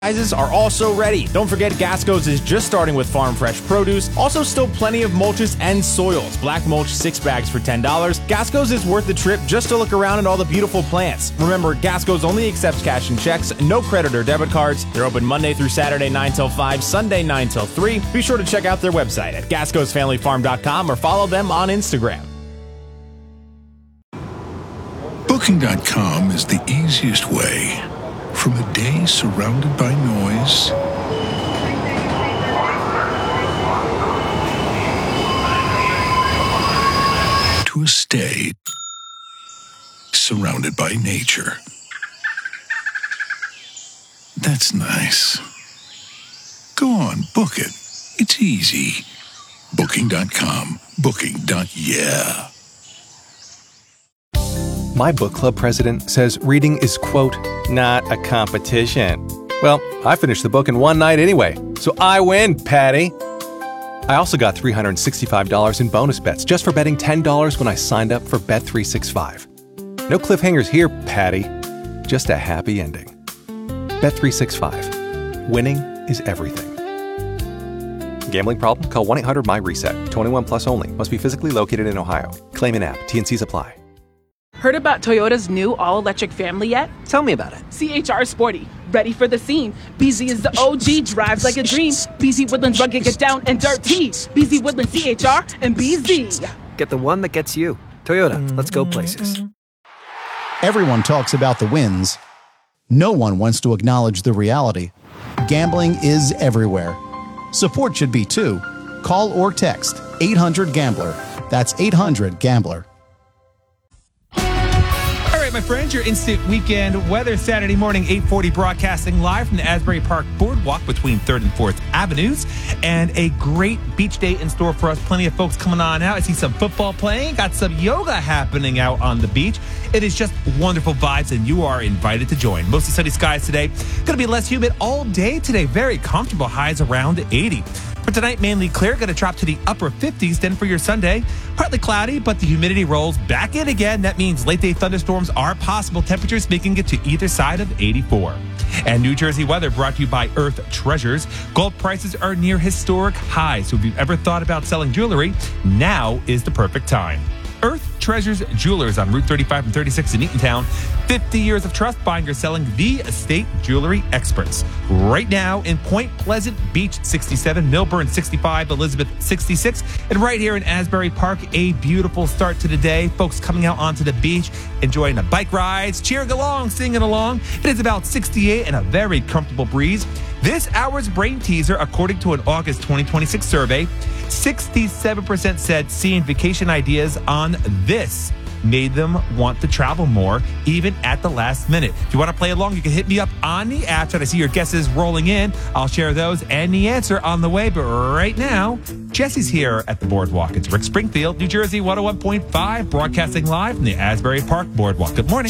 Prizes are also ready. Don't forget Gasco's is just starting with farm fresh produce. Also still plenty of mulches and soils. Black mulch 6 bags for $10. Gasco's is worth the trip just to look around at all the beautiful plants. Remember, Gasco's only accepts cash and checks, no credit or debit cards. They're open Monday through Saturday 9 till 5, Sunday 9 till 3. Be sure to check out their website at gascosfamilyfarm.com or follow them on Instagram. Booking.com is the easiest way. From a day surrounded by noise to a stay surrounded by nature. That's nice. Go on, book it. It's easy. Booking.com. Booking.yeah. My book club president says reading is, quote, not a competition. Well, I finished the book in one night anyway, so I win, Patty. I also got $365 in bonus bets just for betting $10 when I signed up for Bet365. No cliffhangers here, Patty. Just a happy ending. Bet365. Winning is everything. Gambling problem? Call 1-800-MY-RESET. 21 plus only. Must be physically located in Ohio. Claim in app. T&Cs apply. Heard about Toyota's new all-electric family yet? Tell me about it. CHR Sporty. Ready for the scene. BZ is the OG, drives like a dream. BZ Woodlands rugged, get down and dirty. BZ Woodlands CHR and BZ. Get the one that gets you. Toyota, let's go places. Everyone talks about the wins. No one wants to acknowledge the reality. Gambling is everywhere. Support should be too. Call or text 800-GAMBLER. That's 800-GAMBLER. My friends, your instant weekend weather Saturday morning, 8:40, broadcasting live from the Asbury Park Boardwalk between 3rd and 4th Avenues, and a great beach day in store for us. Plenty of folks coming on out. I see some football playing, got some yoga happening out on the beach. It is just wonderful vibes, and you are invited to join. Mostly sunny skies today. Going to be less humid all day today. Very comfortable, highs around 80. For tonight, mainly clear, going to drop to the upper 50s. Then for your Sunday, partly cloudy, but the humidity rolls back in again. That means late-day thunderstorms are possible. Temperatures making it to either side of 84. And New Jersey weather brought to you by Earth Treasures. Gold prices are near historic highs. So if you've ever thought about selling jewelry, now is the perfect time. Earth Treasures Jewelers on Route 35 and 36 in Eatontown. 50 years of trust buying or selling the estate jewelry experts. Right now in Point Pleasant Beach, 67, Milburn, 65, Elizabeth, 66. And right here in Asbury Park, a beautiful start to the day. Folks coming out onto the beach, enjoying the bike rides, cheering along, singing along. It is about 68 and a very comfortable breeze. This hour's brain teaser, according to an August 2026 survey, 67% said seeing vacation ideas on this made them want to travel more, even at the last minute. If you want to play along, you can hit me up on the app. I see your guesses rolling in. I'll share those and the answer on the way. But right now, Jesse's here at the Boardwalk. It's Rick Springfield, New Jersey 101.5, broadcasting live from the Asbury Park Boardwalk. Good morning.